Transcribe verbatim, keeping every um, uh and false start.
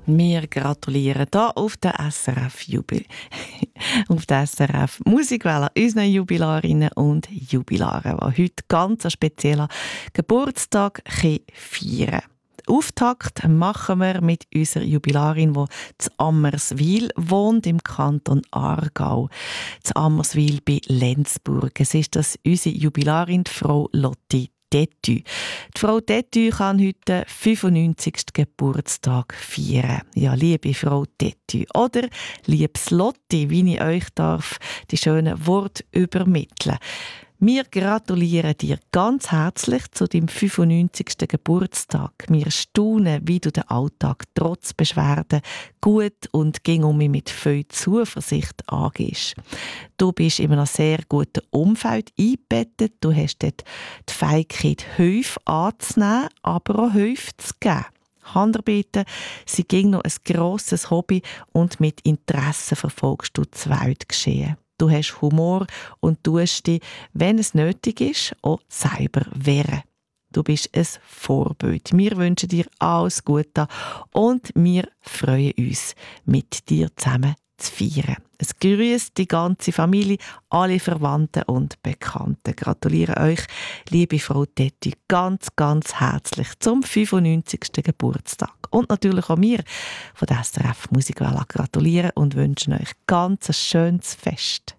Wir gratulieren hier auf der S R F Jubil, auf der S R F Musikwelle unseren Jubilarinnen und Jubilaren, die heute ganz einen speziellen Geburtstag feiern. Auftakt machen wir mit unserer Jubilarin, die zu Ammerswil wohnt, im Kanton Aargau. Zu Ammerswil bei Lenzburg. Es ist das unsere Jubilarin, die Frau Lotti Detü. Die Frau Detü kann heute den fünfundneunzigsten Geburtstag feiern. Ja, liebe Frau Detü oder liebes Lotti, wie ich euch darf die schönen Worte übermitteln. Wir gratulieren dir ganz herzlich zu deinem fünfundneunzigsten Geburtstag. Wir staunen, wie du den Alltag trotz Beschwerden gut und ging um mich mit viel Zuversicht angehst. Du bist in einem sehr guten Umfeld eingebettet. Du hast dort die Fähigkeit, Hilfe anzunehmen, aber auch Hilfe zu geben. Handarbeiten, sie ging noch ein grosses Hobby und mit Interesse verfolgst du das Weltgeschehen. Du hast Humor und tust dich, wenn es nötig ist, auch selber wehren. Du bist ein Vorbild. Wir wünschen dir alles Gute und wir freuen uns, mit dir zusammen zu feiern. Es grüßt die ganze Familie, alle Verwandten und Bekannten. Gratuliere euch, liebe Frau Detü, ganz, ganz herzlich zum fünfundneunzigsten Geburtstag. Und natürlich auch wir von der S R F Musikwelle gratulieren und wünschen euch ganz ein schönes Fest.